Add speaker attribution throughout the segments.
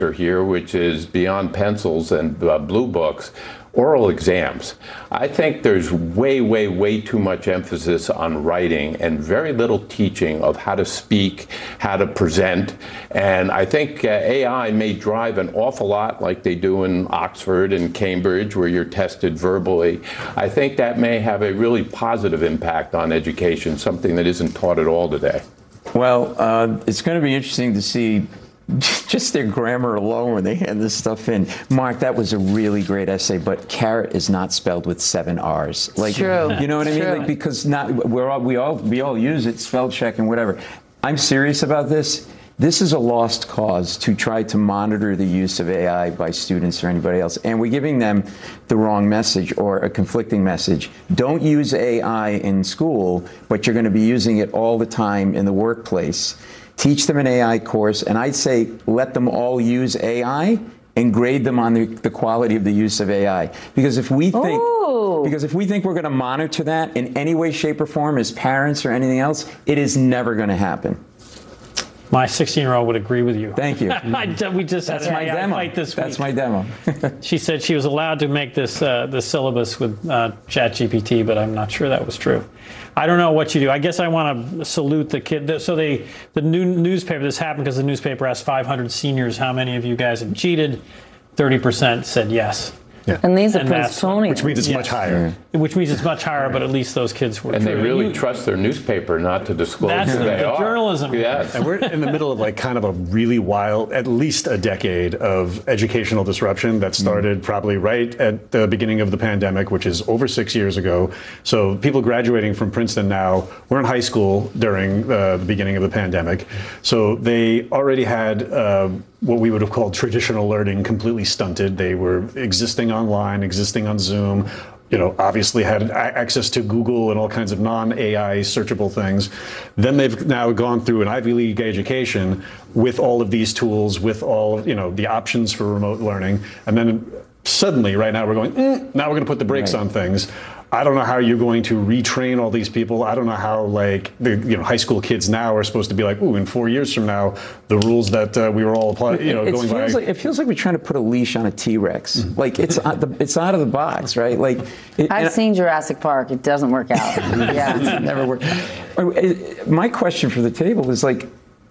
Speaker 1: here, which is beyond pencils and blue books, oral exams. I think there's way too much emphasis on writing and very little teaching of how to speak, how to present. And I think AI may drive an awful lot like they do in Oxford and Cambridge, where you're tested verbally. I think that may have a really positive impact on education, something that isn't taught at all today.
Speaker 2: Well, it's going to be interesting to see just their grammar alone when they hand this stuff in. Mark, that was a really great essay, but carrot is not spelled with 7 R's. Like,
Speaker 3: true.
Speaker 2: You know what I mean? Like, because we all use it, spell check and whatever. I'm serious about this. This is a lost cause to try to monitor the use of AI by students or anybody else. And we're giving them the wrong message or a conflicting message. Don't use AI in school, but you're going to be using it all the time in the workplace. Teach them an AI course, and I'd say let them all use AI and grade them on the quality of the use of AI. Because if we think we're going to monitor that in any way, shape, or form as parents or anything else, it is never going to happen.
Speaker 4: My 16-year-old would agree with you.
Speaker 2: Thank you.
Speaker 4: We just had an AI fight this week.
Speaker 2: That's my demo.
Speaker 4: She said she was allowed to make this the syllabus with ChatGPT, but I'm not sure that was true. I don't know what you do. I guess I want to salute the kid. So the new newspaper, this happened because the newspaper asked 500 seniors, how many of you guys have cheated? 30% said yes.
Speaker 3: Yeah. And these are Princetonians.
Speaker 5: Which means it's much higher.
Speaker 4: Which means it's much higher, but at least those kids were.
Speaker 1: And they really trust their newspaper not to disclose who they are.
Speaker 4: Journalism.
Speaker 1: Yes.
Speaker 5: And we're in the middle of like kind of a really wild, at least a decade of educational disruption that started probably right at the beginning of the pandemic, which is over 6 years ago. So people graduating from Princeton now were in high school during the beginning of the pandemic. So they already had what we would have called traditional learning completely stunted. They were existing online, existing on Zoom, obviously had access to Google and all kinds of non-AI searchable things. Then they've now gone through an Ivy League education with all of these tools, with all of, the options for remote learning. And then suddenly, right now, we're going, now we're going to put the brakes on things. I don't know how you're going to retrain all these people. I don't know how, like, the high school kids now are supposed to be like, ooh, in 4 years from now, the rules that we were all applying, going by.
Speaker 2: It feels like we're trying to put a leash on a T-Rex. Like, it's out of the box, right? Like,
Speaker 3: I've seen Jurassic Park. It doesn't work out. Yeah,
Speaker 2: it never worked. My question for the table is like,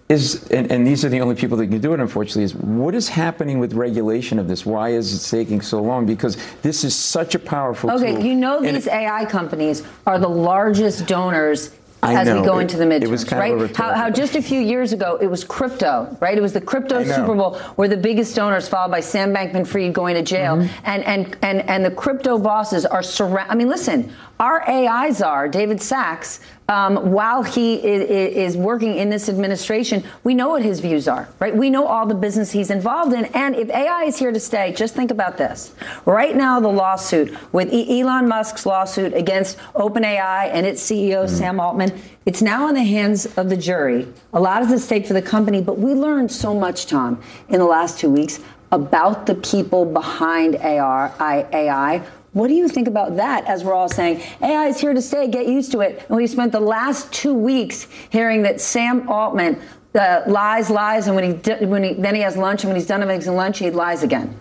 Speaker 2: and these are the only people that can do it, unfortunately, is what is happening with regulation of this? Why is it taking so long? Because this is such a powerful tool.
Speaker 3: Okay, these AI companies are the largest donors as we go into the midterms, right? How just a few years ago, it was crypto, right? It was the crypto Super Bowl where the biggest donors, followed by Sam Bankman-Fried going to jail. And the crypto bosses are I mean, listen, our AI czar, David Sachs, while he is working in this administration, we know what his views are, right? We know all the business he's involved in. And if AI is here to stay, just think about this. Right now, the lawsuit with Elon Musk's lawsuit against OpenAI and its CEO, Sam Altman, it's now in the hands of the jury. A lot is at stake for the company, but we learned so much, Tom, in the last 2 weeks about the people behind AI. What do you think about that as we're all saying, AI is here to stay, get used to it? And we spent the last 2 weeks hearing that Sam Altman lies, and then he has lunch, and when he's done having lunch, he lies again.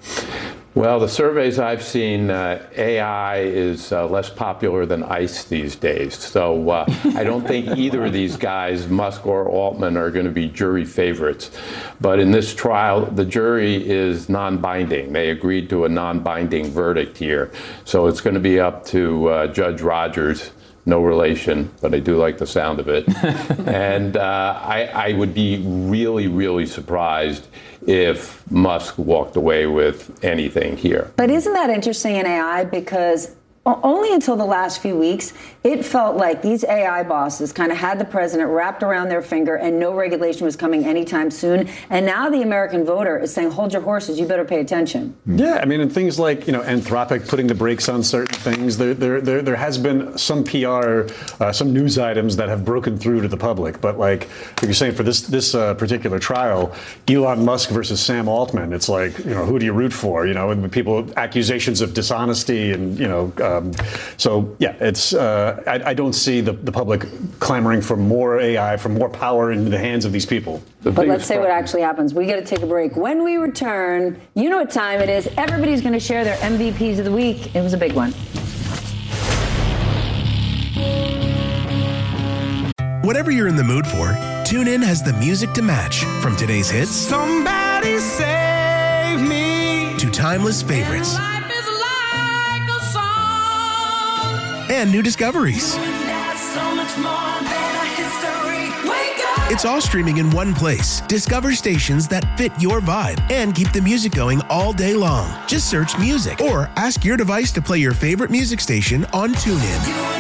Speaker 1: Well, the surveys I've seen, AI is less popular than ICE these days. So I don't think either of these guys, Musk or Altman, are going to be jury favorites. But in this trial, the jury is non-binding. They agreed to a non-binding verdict here. So it's going to be up to Judge Rogers. No relation, but I do like the sound of it. And I would be really surprised if Musk walked away with anything here.
Speaker 3: But isn't that interesting in AI? Because only until the last few weeks, it felt like these AI bosses kind of had the president wrapped around their finger and no regulation was coming anytime soon. And now the American voter is saying, hold your horses, you better pay attention.
Speaker 5: Yeah, I mean, and things like, Anthropic putting the brakes on certain things. There has been some PR, some news items that have broken through to the public. But like you're saying, for this particular trial, Elon Musk versus Sam Altman, it's like, who do you root for? And people, accusations of dishonesty and, So yeah, it's I don't see the public clamoring for more AI, for more power in the hands of these people.
Speaker 3: But let's say what actually happens. We got to take a break. When we return, you know what time it is. Everybody's going to share their MVPs of the week. It was a big one.
Speaker 6: Whatever you're in the mood for, TuneIn has the music to match. From today's hits,
Speaker 7: somebody save me,
Speaker 6: to timeless favorites,
Speaker 7: life is like a song,
Speaker 6: and new discoveries.
Speaker 7: so much more than a history. Wake up.
Speaker 6: It's all streaming in one place. Discover stations that fit your vibe and keep the music going all day long. Just search music or ask your device to play your favorite music station on TuneIn.